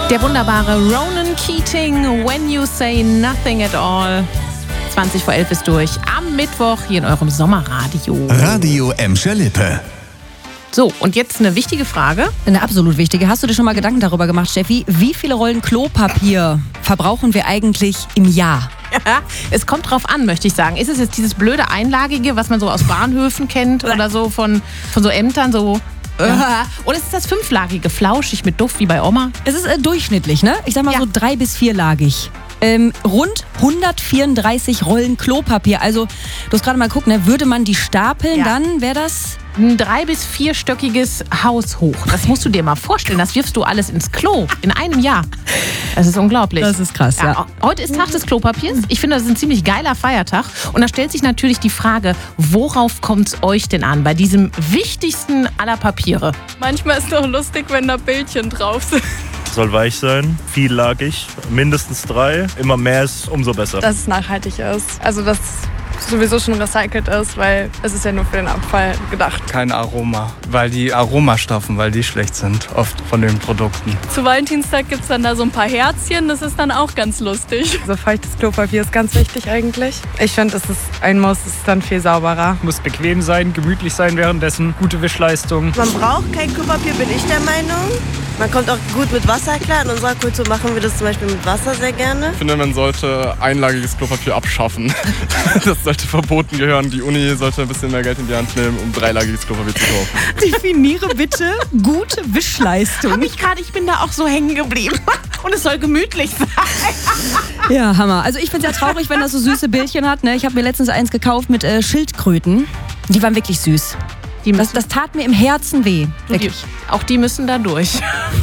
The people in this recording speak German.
Der wunderbare Ronan Keating, When You Say Nothing at All. 20 vor 11 ist durch. Am Mittwoch hier in eurem Sommerradio. Radio Emscher Lippe. So, und jetzt eine wichtige Frage. Eine absolut wichtige. Hast du dir schon mal Gedanken darüber gemacht, Steffi? Wie viele Rollen Klopapier verbrauchen wir eigentlich im Jahr? Ja, es kommt drauf an, möchte ich sagen. Ist es jetzt dieses blöde Einlagige, was man so aus Bahnhöfen kennt oder so von so Ämtern, so... Ja. Oder ist es das fünflagige, flauschig mit Duft wie bei Oma? Es ist durchschnittlich, ne? Ich sag mal so 3- bis 4-lagig. Rund 134 Rollen Klopapier. Also, du hast gerade mal geguckt, ne? Würde man die stapeln, dann wäre das... Ein 3- bis 4-stöckiges Haus hoch. Das musst du dir mal vorstellen. Das wirfst du alles ins Klo in einem Jahr. Das ist unglaublich. Das ist krass, ja. Heute ist Tag des Klopapiers. Ich finde, das ist ein ziemlich geiler Feiertag. Und da stellt sich natürlich die Frage, worauf kommt es euch denn an bei diesem wichtigsten aller Papiere? Manchmal ist es doch lustig, wenn da Bildchen drauf sind. Soll weich sein, viellagig, mindestens 3. Immer mehr ist, umso besser. Dass es nachhaltig ist. Also, dass sowieso schon recycelt ist, weil es ist ja nur für den Abfall gedacht. Kein Aroma, weil die Aromastoffen, weil die schlecht sind, oft von den Produkten. Zu Valentinstag gibt es dann da so ein paar Herzchen, das ist dann auch ganz lustig. So feuchtes Klopapier ist ganz wichtig eigentlich. Ich finde, es ist ein Muss, es ist dann viel sauberer. Muss bequem sein, gemütlich sein währenddessen, gute Wischleistung. Man braucht kein Klopapier, bin ich der Meinung. Man kommt auch gut mit Wasser klar. In unserer Kultur machen wir das zum Beispiel mit Wasser sehr gerne. Ich finde, man sollte einlagiges Klopapier abschaffen. Das sollte verboten gehören. Die Uni sollte ein bisschen mehr Geld in die Hand nehmen, um 3-lagiges Klopapier zu kaufen. Definiere bitte gute Wischleistung. Ich bin da auch so hängen geblieben. Und es soll gemütlich sein. Ja, Hammer. Also ich finde es ja traurig, wenn das so süße Bildchen hat. Ne? Ich habe mir letztens eins gekauft mit Schildkröten. Die waren wirklich süß. Das tat mir im Herzen weh. Auch die müssen da durch.